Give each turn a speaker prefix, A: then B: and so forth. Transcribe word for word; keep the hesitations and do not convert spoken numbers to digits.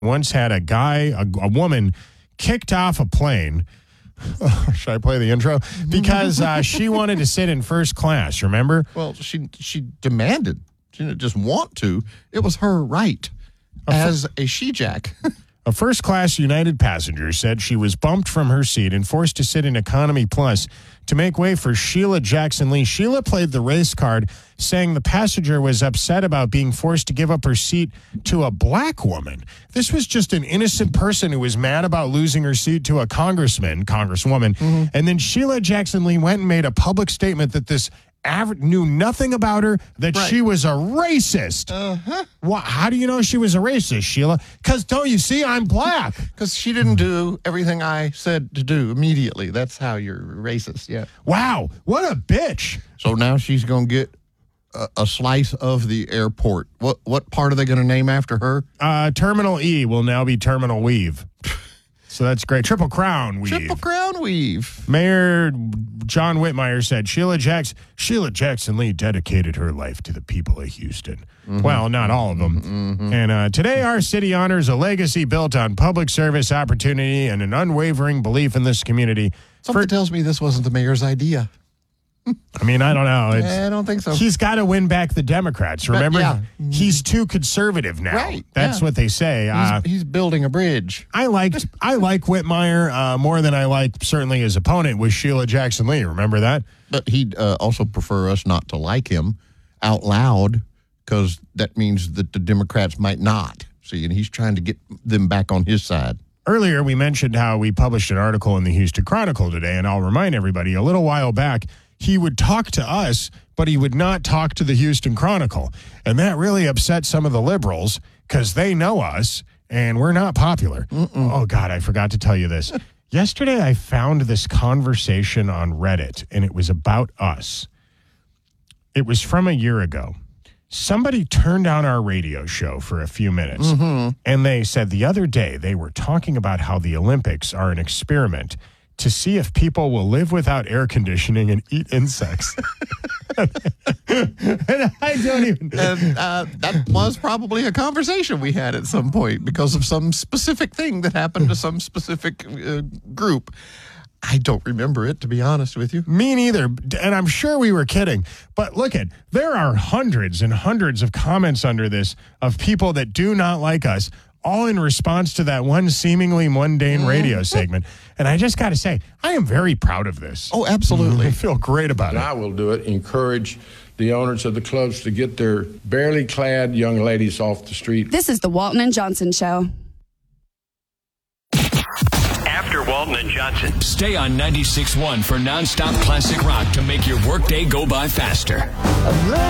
A: once had a guy, a, a woman, kicked off a plane. Should I play the intro? Because uh, she wanted to sit in first class, remember?
B: Well, she she demanded. She didn't just want to. It was her right as a she-jack.
A: A first-class United passenger said she was bumped from her seat and forced to sit in Economy Plus to make way for Sheila Jackson Lee. Sheila played the race card, saying the passenger was upset about being forced to give up her seat to a black woman. This was just an innocent person who was mad about losing her seat to a congressman, congresswoman. Mm-hmm. And then Sheila Jackson Lee went and made a public statement that this Aver- knew nothing about her, that right. she was a racist.
B: Uh-huh.
A: Why, how do you know she was a racist, Sheila? Because don't you see, I'm black.
B: Because she didn't do everything I said to do immediately. That's how you're racist, yeah.
A: Wow, what a bitch.
B: So now she's going to get a, a slice of the airport. What what part are they going to name after her?
A: Uh, Terminal E will now be Terminal Weave. So that's great. Triple Crown Weave.
B: Triple Crown Weave.
A: Mayor John Whitmire said Sheila Jackson, Sheila Jackson Lee dedicated her life to the people of Houston. Mm-hmm. Well, not all of them. Mm-hmm. And uh, today our city honors a legacy built on public service opportunity and an unwavering belief in this community.
B: Something For, tells me this wasn't the mayor's idea.
A: I mean, I don't know. It's,
B: I don't think so.
A: He's got to win back the Democrats. Remember,
B: but, yeah.
A: he's too conservative now.
B: Right,
A: That's
B: yeah.
A: what they say.
B: He's,
A: uh,
B: he's building a bridge.
A: I liked, I like Whitmire uh, more than I like certainly his opponent was Sheila Jackson Lee. Remember that?
B: But he'd uh, also prefer us not to like him out loud because that means that the Democrats might not. See, and he's trying to get them back on his side.
A: Earlier, we mentioned how we published an article in the Houston Chronicle today, and I'll remind everybody, a little while back, he would talk to us, but he would not talk to the Houston Chronicle. And that really upset some of the liberals because they know us and we're not popular. Mm-mm. Oh, God, I forgot to tell you this. Yesterday, I found this conversation on Reddit, and it was about us. It was from a year ago. Somebody turned on our radio show for a few minutes, mm-hmm. and they said the other day they were talking about how the Olympics are an experiment to see if people will live without air conditioning and eat insects. And I don't even...
B: And uh, that was probably a conversation we had at some point because of some specific thing that happened to some specific uh, group. I don't remember it, to be honest with you.
A: Me neither, and I'm sure we were kidding. But look at, there are hundreds and hundreds of comments under this of people that do not like us, all in response to that one seemingly mundane radio segment. And I just got to say, I am very proud of this.
B: Oh, absolutely.
A: I feel great about
C: and
A: it.
C: I will do it. Encourage the owners of the clubs to get their barely clad young ladies off the street.
D: This is the Walton and Johnson Show.
E: After Walton and Johnson.
F: Stay on ninety-six point one for nonstop classic rock to make your workday go by faster.